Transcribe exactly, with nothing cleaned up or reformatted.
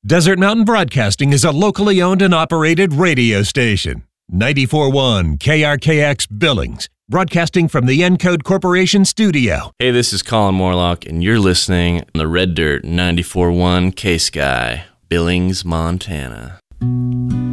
Desert Mountain Broadcasting is a locally owned and operated radio station. ninety-four point one K R K X Billings, broadcasting from the Encode Corporation studio. Hey, this is Colin Morlock, and you're listening on the Red Dirt ninety-four point one K-Sky, Billings, Montana.